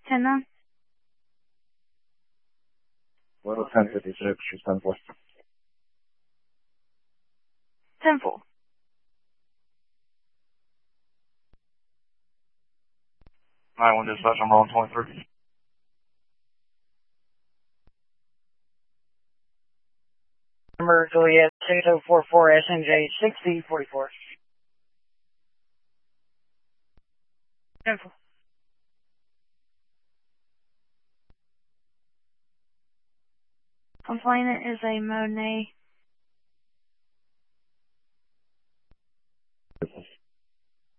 10-9. Little 1056, she's 10-4. 10-4. Alright, one dispatch, I'm rolling 23. Number Juliet 6044 SNJ 6044. 10-4. Complainant is a Monet